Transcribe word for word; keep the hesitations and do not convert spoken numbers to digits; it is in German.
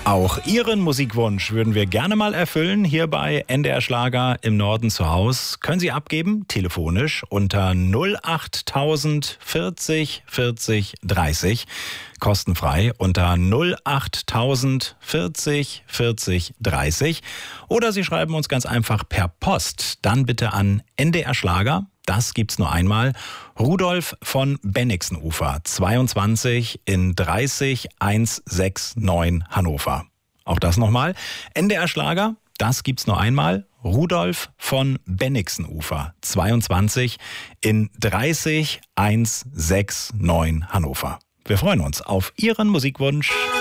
Auch Ihren Musikwunsch würden wir gerne mal erfüllen. Hier bei N D R Schlager im Norden zu Haus. Können Sie abgeben, telefonisch unter null acht tausend vierzig vierzig dreißig. Kostenfrei unter null acht tausend vierzig vierzig dreißig. Oder Sie schreiben uns ganz einfach per Post. Dann bitte an N D R Schlager. Das gibt's nur einmal. Rudolf von Bennigsenufer, zweiundzwanzig in dreißig hundertneunundsechzig Hannover. Auch das nochmal. N D R Schlager, das gibt's nur einmal. Rudolf von Bennigsenufer, zweiundzwanzig in dreißig hundertneunundsechzig Hannover. Wir freuen uns auf Ihren Musikwunsch.